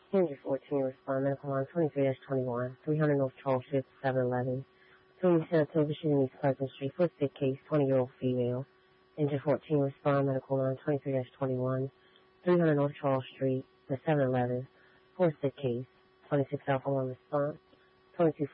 Henry 14, respond medical line 23-21, 300 North Charles Street, 711. Between Saratoga Street and East Pleasant Street for a sick case, 20-year-old female. Engine 14, respond medical line 23-21, 300 North Charles Street, the 711, for a sick case, 26 Alpha 1 response, 22